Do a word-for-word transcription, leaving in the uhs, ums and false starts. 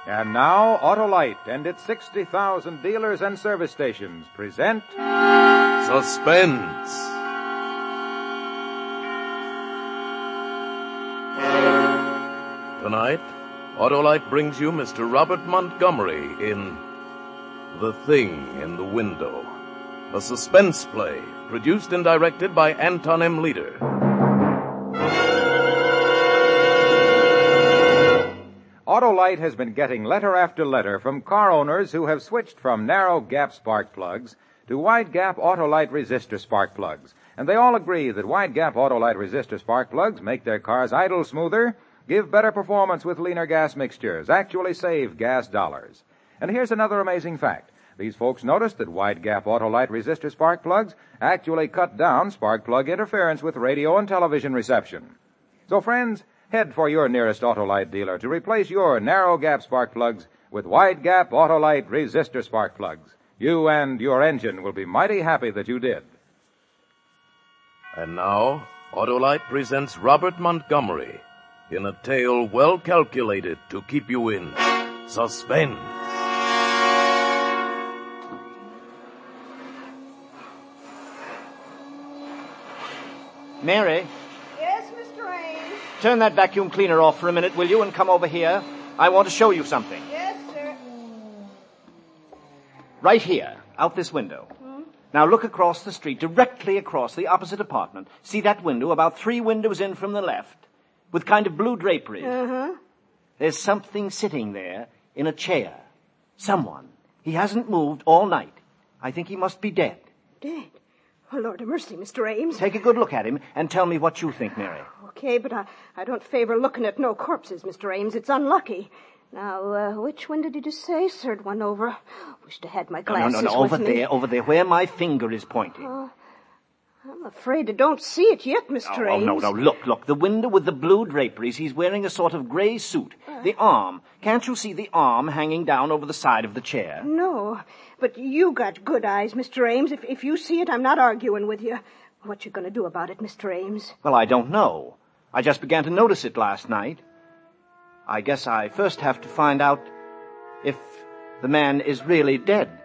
And now, Autolite and its sixty thousand dealers and service stations present... Suspense. Tonight, Autolite brings you Mister Robert Montgomery in The Thing in the Window, a suspense play produced and directed by Anton M. Leader. Autolite has been getting letter after letter from car owners who have switched from narrow gap spark plugs to wide gap Autolite resistor spark plugs. And they all agree that wide gap Autolite resistor spark plugs make their cars idle smoother, give better performance with leaner gas mixtures, actually save gas dollars. And here's another amazing fact. These folks noticed that wide gap Autolite resistor spark plugs actually cut down spark plug interference with radio and television reception. So friends, head for your nearest Autolite dealer to replace your narrow gap spark plugs with wide gap Autolite resistor spark plugs. You and your engine will be mighty happy that you did. And now, Autolite presents Robert Montgomery in a tale well calculated to keep you in suspense. Mary? Yes, Mister Ames? Turn that vacuum cleaner off for a minute, will you, and come over here? I want to show you something. Yes, sir. Right here, out this window. Hmm? Now look across the street, directly across the opposite apartment. See that window about three windows in from the left, with kind of blue draperies? Uh-huh. There's something sitting there in a chair. Someone. He hasn't moved all night. I think he must be dead. Dead? Oh, Lord of mercy, Mister Ames. Take a good look at him and tell me what you think, Mary. Okay, but I, I don't favor looking at no corpses, Mister Ames. It's unlucky. Now, uh, which window did you say? Third one over. Wish to had my No, glasses no, no, no, over with me. there, over there, where my finger is pointing. Oh, I'm afraid I don't see it yet, Mister Oh, Ames. no, no, look, look, the window with the blue draperies. He's wearing a sort of gray suit. The arm. Can't you see the arm hanging down over the side of the chair? No, but you got good eyes, Mister Ames. If, if you see it, I'm not arguing with you. What you going to do about it, Mister Ames? Well, I don't know. I just began to notice it last night. I guess I first have to find out if the man is really dead.